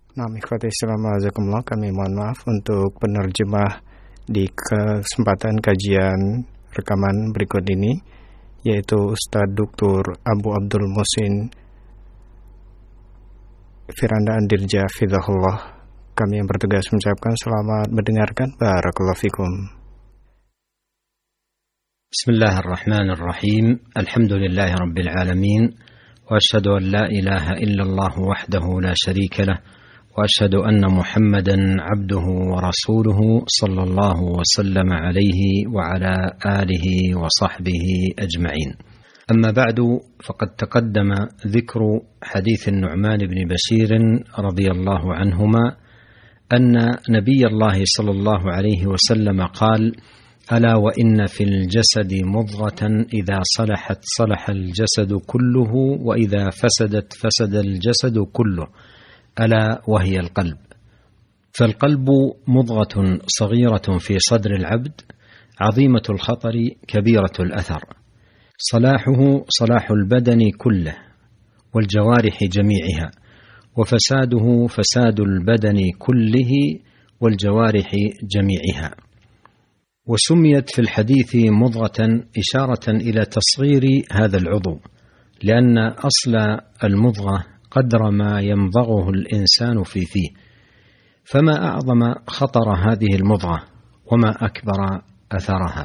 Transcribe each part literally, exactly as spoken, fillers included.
Nah, ikhwati Assalamualaikum, kami mohon maaf untuk penerjemah di kesempatan kajian rekaman berikut ini, yaitu Ustadz Doktor Abu Abdul Muhsin Firanda Andirja Fidahullah. Kami yang bertugas mengucapkan selamat mendengarkan. Barakallahu fikum. Bismillahirrahmanirrahim. Alhamdulillahi Rabbil Alamin. Wa ashhadu an la ilaha illallah wahdahu la sharika lah. وأشهد أن محمدا عبده ورسوله صلى الله وسلم عليه وعلى آله وصحبه أجمعين. أما بعد فقد تقدم ذكر حديث النعمان بن بشير رضي الله عنهما أن نبي الله صلى الله عليه وسلم قال: ألا وإن في الجسد مضغة إذا صلحت صلح الجسد كله وإذا فسدت فسد الجسد كله ألا وهي القلب. فالقلب مضغة صغيرة في صدر العبد عظيمة الخطر كبيرة الأثر، صلاحه صلاح البدن كله والجوارح جميعها، وفساده فساد البدن كله والجوارح جميعها. وسميت في الحديث مضغة إشارة إلى تصغير هذا العضو، لأن أصل المضغة قدر ما يمضغه الإنسان في فيه، فما أعظم خطر هذه المضغة وما أكبر أثرها.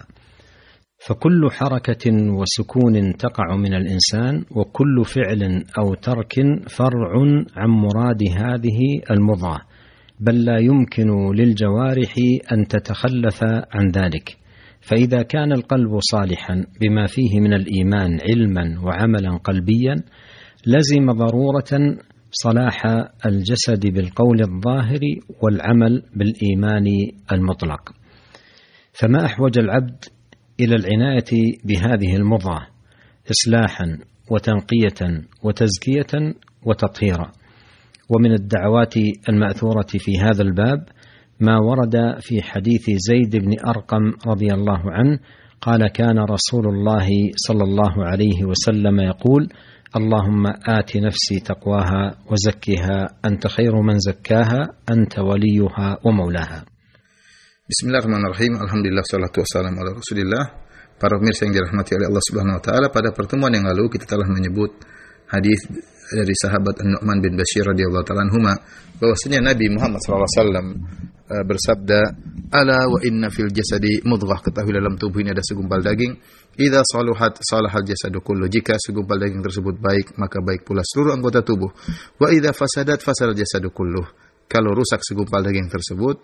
فكل حركة وسكون تقع من الإنسان وكل فعل أو ترك فرع عن مراد هذه المضغة، بل لا يمكن للجوارح أن تتخلف عن ذلك. فإذا كان القلب صالحا بما فيه من الإيمان علما وعملا قلبيا، لزم ضرورة صلاح الجسد بالقول الظاهر والعمل بالإيمان المطلق. فما أحوج العبد إلى العناية بهذه المضغة إصلاحا وتنقية وتزكية وتطهيرا. ومن الدعوات المأثورة في هذا الباب ما ورد في حديث زيد بن أرقم رضي الله عنه قال: كان رسول الله صلى الله عليه وسلم يقول: اللهم آت نفسي تقواها وزكها أنت خير من زكاها أنت وليها ومولاها. Bismillahirrahmanirrahim. Alhamdulillah, salatu wassalamu ala Rasulillah. Para pemirsa yang dirahmati oleh Allah Subhanahu wa taala, pada pertemuan yang lalu kita telah menyebut hadis dari sahabat An-Nu'man bin Bashir radhiyallahu taala anhuma bahwasanya Nabi Muhammad sallallahu alaihi wasallam bersabda, "Ala wa inna fil jasadi mudghah." Ketahui dalam tubuh ini ada segumpal daging. Idza saluhat salahal jasadu kullu. Jika segumpal daging tersebut baik, maka baik pula seluruh anggota tubuh. Wa idza fasadat fasadal jasadu kullu. Kalau rusak segumpal daging tersebut,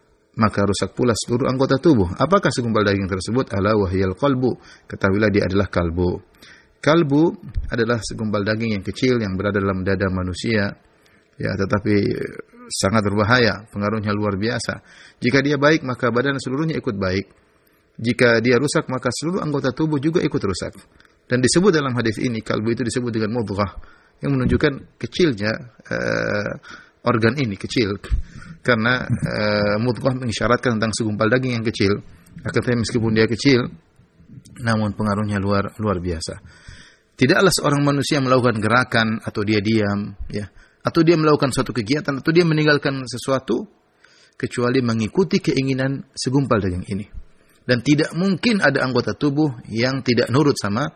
maka rusak pula seluruh anggota tubuh. Apakah segumpal daging tersebut? Ala wahyal qalbu. Ketahuilah dia adalah kalbu. Kalbu adalah segumpal daging yang kecil yang berada dalam dada manusia, ya, tetapi sangat berbahaya, pengaruhnya luar biasa. Jika dia baik, maka badan seluruhnya ikut baik. Jika dia rusak, maka seluruh anggota tubuh juga ikut rusak. Dan disebut dalam hadis ini, kalbu itu disebut dengan mudghah, yang menunjukkan kecilnya uh, organ ini, kecil. Karena uh, mudghah mengisyaratkan tentang segumpal daging yang kecil. Akan tetapi meskipun dia kecil, namun pengaruhnya luar luar biasa. Tidaklah seorang manusia melakukan gerakan atau dia diam, ya, atau dia melakukan suatu kegiatan atau dia meninggalkan sesuatu kecuali mengikuti keinginan segumpal daging ini. Dan tidak mungkin ada anggota tubuh yang tidak nurut sama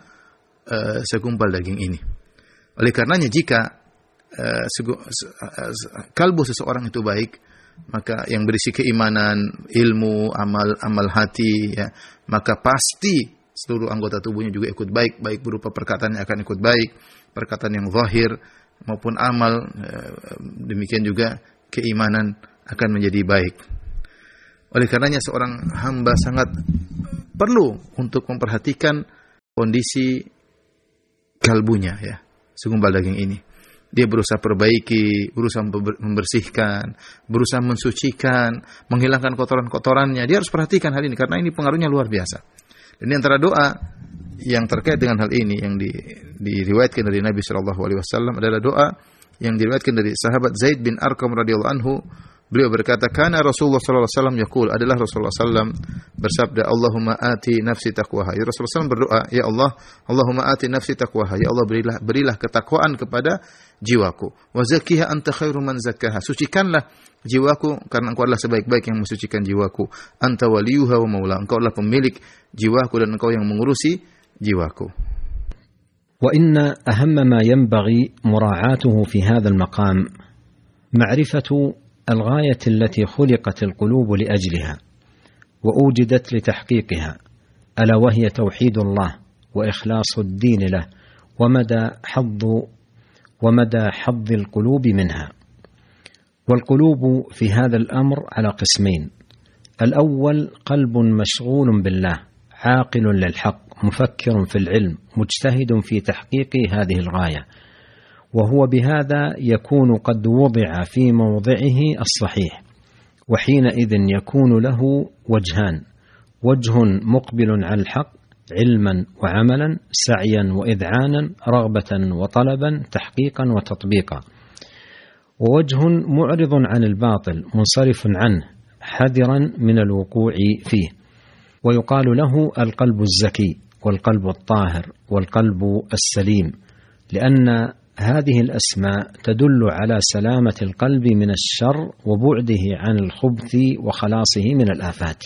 uh, segumpal daging ini. Oleh karenanya jika uh, segu, uh, kalbu seseorang itu baik, maka yang berisi keimanan, ilmu, amal, amal hati, ya, maka pasti seluruh anggota tubuhnya juga ikut baik, baik berupa perkataan yang akan ikut baik, perkataan yang zahir maupun amal, uh, demikian juga keimanan akan menjadi baik. Oleh karenanya seorang hamba sangat perlu untuk memperhatikan kondisi kalbunya, ya, segumpal daging ini. Dia berusaha perbaiki, berusaha membersihkan, berusaha mensucikan, menghilangkan kotoran-kotorannya. Dia harus perhatikan hal ini karena ini pengaruhnya luar biasa. Dan di antara doa yang terkait dengan hal ini yang di, diriwayatkan dari Nabi shallallahu alaihi wasallam adalah doa yang diriwayatkan dari sahabat Zaid bin Arqam radhiyallahu anhu Beliau berkata, "Kana Rasulullah sallallahu alaihi wasallam yaqul," adalah Rasulullah sallallahu alaihi wasallam bersabda, "Allahumma ati nafsi taqwaha." Ya Rasulullah sallallahu alaihi wasallam berdoa, "Ya Allah, Allahumma ati nafsi taqwaha." Ya Allah, berilah berilah ketakwaan kepada jiwaku. Wa zakkiha anta khairu man zakkaha. Sucikanlah jiwaku karena Engkau adalah sebaik-baik yang mensucikan jiwaku. Anta waliyuha wa maula. Engkau adalah pemilik jiwaku dan Engkau yang mengurusi jiwaku. وإن أهم ما ينبغي مراعاته في هذا المقام معرفة الغاية التي خلقت القلوب لأجلها وأوجدت لتحقيقها، ألا وهي توحيد الله وإخلاص الدين له ومدى حظ ومدى حظ القلوب منها. والقلوب في هذا الأمر على قسمين: الأول قلب مشغول بالله عاقل للحق مفكر في العلم مجتهد في تحقيق هذه الغاية، وهو بهذا يكون قد وضع في موضعه الصحيح، وحينئذ يكون له وجهان: وجه مقبل على الحق علما وعملا سعيا وإذعانا رغبة وطلبا تحقيقا وتطبيقا، ووجه معرض عن الباطل منصرف عنه حذرا من الوقوع فيه، ويقال له القلب الزكي والقلب الطاهر والقلب السليم، لأن هذه الأسماء تدل على سلامة القلب من الشر وبعده عن الخبث وخلاصه من الآفات.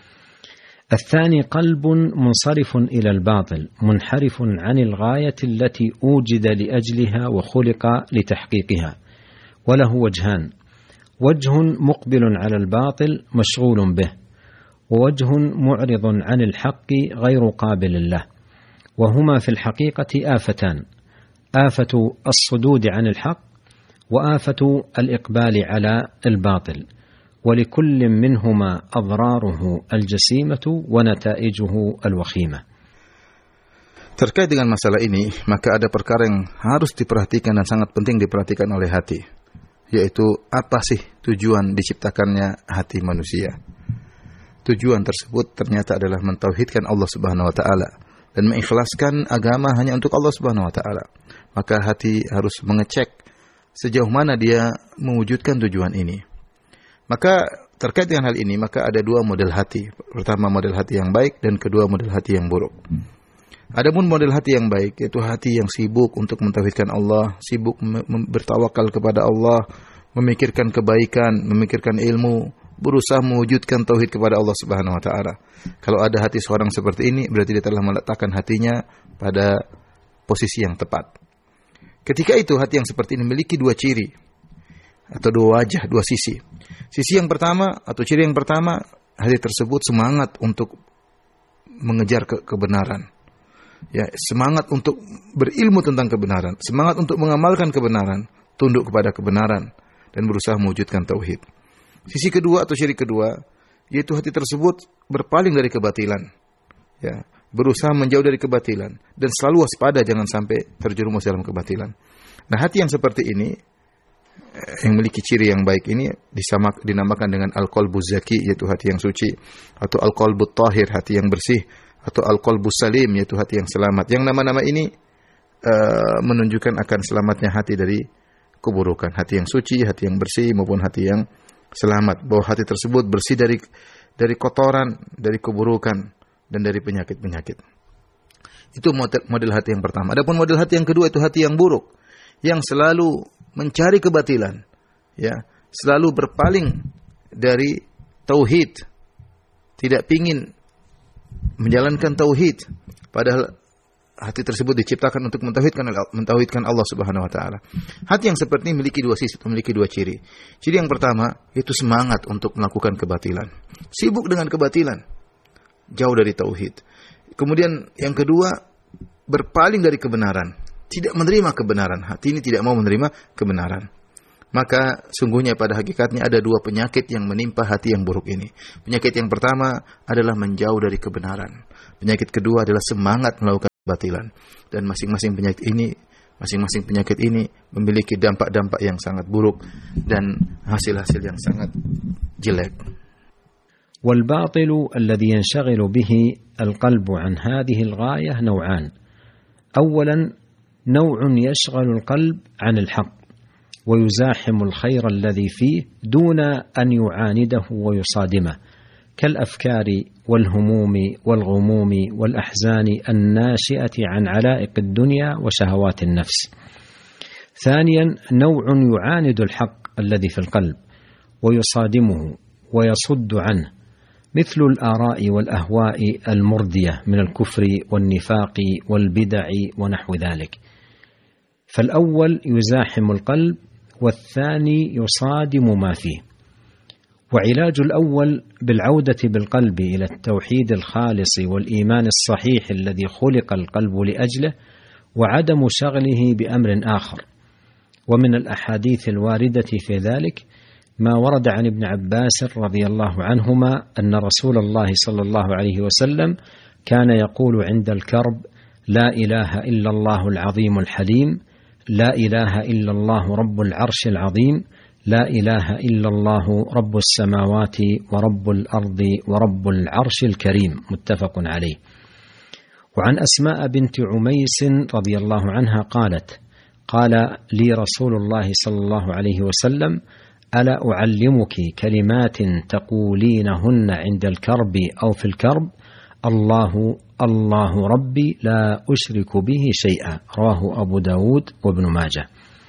الثاني قلب منصرف إلى الباطل منحرف عن الغاية التي أوجد لأجلها وخلق لتحقيقها، وله وجهان: وجه مقبل على الباطل مشغول به، ووجه معرض عن الحق غير قابل له، وهما في الحقيقة آفتان: آفة الصدود عن الحق وآفة الإقبال على الباطل، ولكل منهما أضراره الجسيمة ونتائجه الوخيمة. Terkait dengan masalah ini, maka ada perkara yang harus diperhatikan dan sangat penting diperhatikan oleh hati, yaitu apa sih tujuan diciptakannya hati manusia. Tujuan tersebut ternyata adalah mentauhidkan Allah Subhanahu wa taala dan mengikhlaskan agama hanya untuk Allah Subhanahu wa taala. Maka hati harus mengecek sejauh mana dia mewujudkan tujuan ini. Maka terkait dengan hal ini, maka ada dua model hati. Pertama model hati yang baik dan kedua model hati yang buruk. Adapun model hati yang baik, yaitu hati yang sibuk untuk mentauhidkan Allah, sibuk bertawakal kepada Allah, memikirkan kebaikan, memikirkan ilmu, berusaha mewujudkan tauhid kepada Allah Subhanahu wa taala. Kalau ada hati seorang seperti ini, berarti dia telah meletakkan hatinya pada posisi yang tepat. Ketika itu hati yang seperti ini memiliki dua ciri atau dua wajah, dua sisi. Sisi yang pertama atau ciri yang pertama, hati tersebut semangat untuk mengejar ke kebenaran. Ya, semangat untuk berilmu tentang kebenaran, semangat untuk mengamalkan kebenaran, tunduk kepada kebenaran dan berusaha mewujudkan tauhid. Sisi kedua atau ciri kedua, yaitu hati tersebut berpaling dari kebatilan, ya, berusaha menjauh dari kebatilan dan selalu waspada jangan sampai terjerumus dalam kebatilan. Nah, hati yang seperti ini, yang memiliki ciri yang baik ini disamak, dinamakan dengan al-qalbu zaki, yaitu hati yang suci, atau al-qalbu tahir, hati yang bersih, atau al-qalbu salim, yaitu hati yang selamat. Yang nama-nama ini uh, menunjukkan akan selamatnya hati dari keburukan. Hati yang suci, hati yang bersih maupun hati yang selamat, bahwa hati tersebut bersih dari dari kotoran, dari keburukan dan dari penyakit-penyakit. Itu model, model hati yang pertama. Adapun model hati yang kedua itu hati yang buruk, yang selalu mencari kebatilan, ya, selalu berpaling dari tauhid, tidak pingin menjalankan tauhid, padahal hati tersebut diciptakan untuk mentauhidkan mentauhidkan Allah Subhanahu wa taala. Hati yang seperti ini memiliki dua sisi, memiliki dua ciri. Ciri yang pertama itu semangat untuk melakukan kebatilan. Sibuk dengan kebatilan, jauh dari tauhid. Kemudian yang kedua, berpaling dari kebenaran, tidak menerima kebenaran. Hati ini tidak mau menerima kebenaran. Maka sungguhnya pada hakikatnya ada dua penyakit yang menimpa hati yang buruk ini. Penyakit yang pertama adalah menjauh dari kebenaran. Penyakit kedua adalah semangat melakukan kebatilan. Dan masing-masing penyakit ini, masing-masing penyakit ini memiliki dampak-dampak yang sangat buruk dan hasil-hasil yang sangat jelek. والباطل الذي ينشغل به القلب عن هذه الغاية نوعان. أولا نوع يشغل القلب عن الحق ويزاحم الخير الذي فيه دون أن يعانده ويصادمه، كالأفكار والهموم والغموم والأحزان الناشئة عن علائق الدنيا وشهوات النفس. ثانيا، نوع يعاند الحق الذي في القلب ويصادمه ويصد عنه، مثل الآراء والأهواء المردية من الكفر والنفاق والبدع ونحو ذلك. فالأول يزاحم القلب، والثاني يصادم ما فيه. وعلاج الأول بالعودة بالقلب إلى التوحيد الخالص والإيمان الصحيح الذي خلق القلب لأجله، وعدم شغله بأمر آخر. ومن الأحاديث الواردة في ذلك ما ورد عن ابن عباس رضي الله عنهما أن رسول الله صلى الله عليه وسلم كان يقول عند الكرب: لا إله إلا الله العظيم الحليم، لا إله إلا الله رب العرش العظيم، لا إله إلا الله رب السماوات ورب الأرض ورب العرش الكريم، متفق عليه. وعن أسماء بنت عميس رضي الله عنها قالت: قال لي رسول الله صلى الله عليه وسلم: ألا أعلمك كلمات تقولينهن عند الكرب أو في الكرب؟ الله الله ربي لا أشرك به شيئا، رواه أبو داود وابن ماجه.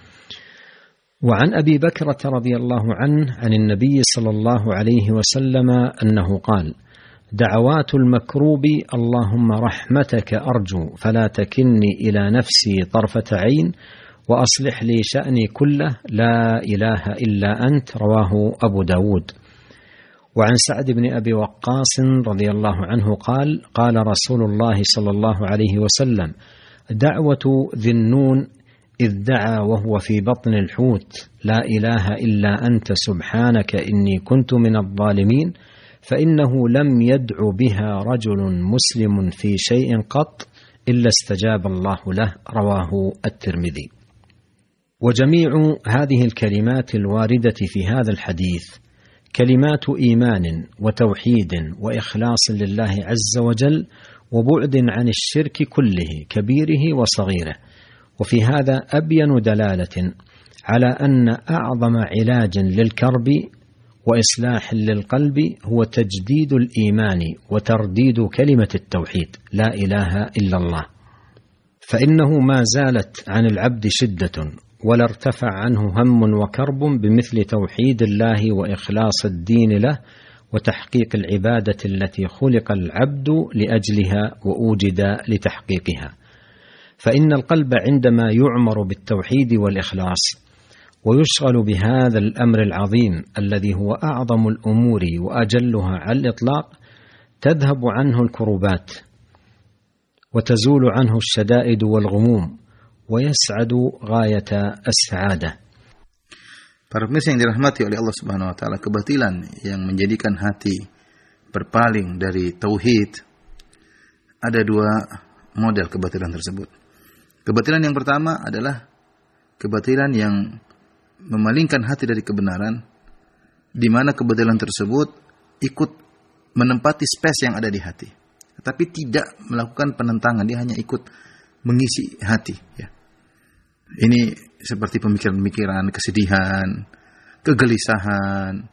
وعن أبي بكرة رضي الله عنه عن النبي صلى الله عليه وسلم أنه قال: دعوات المكروب اللهم رحمتك أرجو فلا تكلني إلى نفسي طرفة عين وأصلح لي شأني كله لا إله إلا أنت، رواه أبو داود. وعن سعد بن أبي وقاص رضي الله عنه قال: قال رسول الله صلى الله عليه وسلم: دعوة ذي النون إذ دعا وهو في بطن الحوت لا إله إلا أنت سبحانك إني كنت من الظالمين، فإنه لم يدع بها رجل مسلم في شيء قط إلا استجاب الله له، رواه الترمذي. وجميع هذه الكلمات الواردة في هذا الحديث كلمات إيمان وتوحيد وإخلاص لله عز وجل، وبعد عن الشرك كله كبيره وصغيره. وفي هذا أبين دلالة على أن أعظم علاج للكرب وإصلاح للقلب هو تجديد الإيمان وترديد كلمة التوحيد لا إله إلا الله، فإنه ما زالت عن العبد شدة ولا ارتفع عنه هم وكرب بمثل توحيد الله وإخلاص الدين له وتحقيق العبادة التي خلق العبد لأجلها وأوجد لتحقيقها. فإن القلب عندما يعمر بالتوحيد والإخلاص ويشغل بهذا الأمر العظيم الذي هو أعظم الأمور وأجلها على الإطلاق، تذهب عنه الكربات وتزول عنه الشدائد والغموم ويسعد غاية السعادة. Para pemirsa yang dirahmati oleh Allah Subhanahu wa taala, kebatilan yang menjadikan hati berpaling dari tauhid, ada dua model kebatilan tersebut. Kebatilan yang pertama adalah kebatilan yang memalingkan hati dari kebenaran, di mana kebatilan tersebut ikut menempati space yang ada di hati, tetapi tidak melakukan penentangan, dia hanya ikut mengisi hati. Ya. Ini seperti pemikiran-pemikiran, kesedihan, kegelisahan,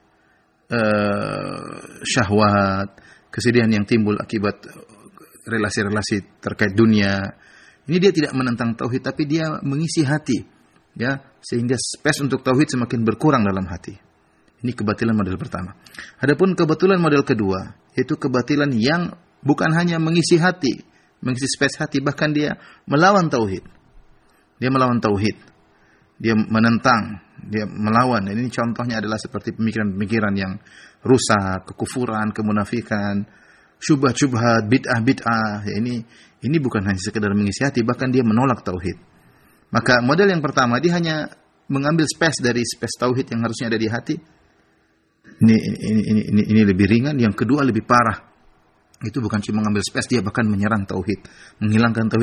uh, syahwat, kesedihan yang timbul akibat relasi-relasi terkait dunia. Ini dia tidak menentang tauhid, tapi dia mengisi hati, ya, sehingga space untuk tauhid semakin berkurang dalam hati. Ini kebatilan model pertama. Adapun kebatilan model kedua, yaitu kebatilan yang bukan hanya mengisi hati, mengisi space hati, bahkan dia melawan tauhid. Dia melawan tauhid. Dia menentang, dia melawan. Dan ini contohnya adalah seperti pemikiran-pemikiran yang rusak, kekufuran, kemunafikan, syubhat-syubhat, bid'ah-bid'ah. Ya, ini ini bukan hanya sekedar mengisi hati, bahkan dia menolak tauhid. Maka model yang pertama, dia hanya mengambil space dari space tauhid yang harusnya ada di hati. Ini ini ini ini, ini lebih ringan. Yang kedua lebih parah. Itu bukan cuma mengambil space, dia bahkan menyerang tauhid, menghilangkan tauhid